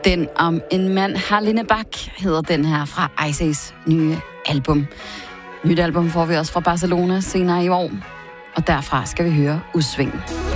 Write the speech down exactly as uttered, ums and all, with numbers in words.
Den om en mand, Harline Bach, hedder den her fra Ices nye album. Nyt album får vi også fra Barcelona senere i år, og derfra skal vi høre Udsving.